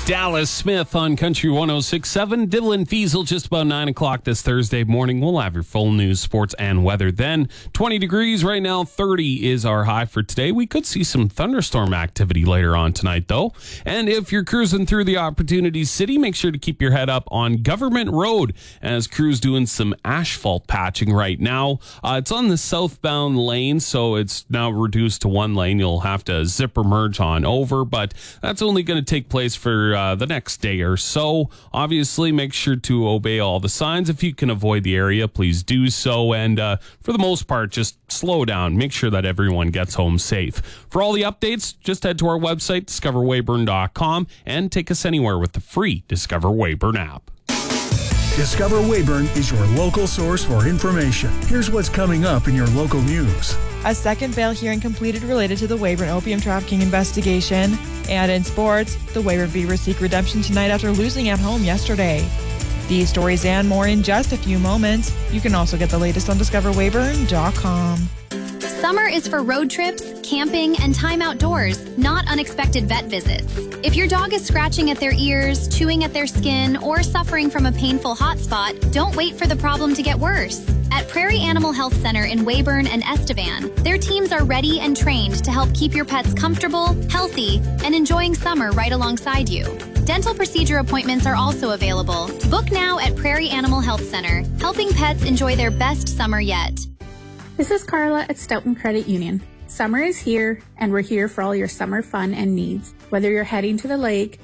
Dallas Smith on Country 106.7. Dylan Fiesel just about 9 o'clock this Thursday morning. We'll have your full news, sports, and weather then. 20 degrees right now. 30 is our high for today. We could see some thunderstorm activity later on tonight, though. And if you're cruising through the Opportunity City, make sure to keep your head up on Government Road as crews doing some asphalt patching right now. It's on the southbound lane, so it's now reduced to one lane. You'll have to zipper merge on over, but that's only going to take place for the next day or so. Obviously, make sure to obey all the signs. If you can avoid the area, please do so. And for the most part, just slow down. Make sure that everyone gets home safe. For all the updates, just head to our website, discoverweyburn.com, and take us anywhere with the free Discover Weyburn app. Discover Weyburn is your local source for information. Here's what's coming up in your local news. A second bail hearing completed related to the Weyburn opium trafficking investigation. And in sports, the Weyburn Beavers seek redemption tonight after losing at home yesterday. These stories and more in just a few moments. You can also get the latest on discoverweyburn.com. Summer is for road trips, camping, and time outdoors, not unexpected vet visits. If your dog is scratching at their ears, chewing at their skin, or suffering from a painful hot spot, don't wait for the problem to get worse. At Prairie Animal Health Center in Weyburn and Estevan, their teams are ready and trained to help keep your pets comfortable, healthy, and enjoying summer right alongside you. Dental procedure appointments are also available. Book now at Prairie Animal Health Center, helping pets enjoy their best summer yet. This is Carla at Stoughton Credit Union. Summer is here, and we're here for all your summer fun and needs. Whether you're heading to the lake,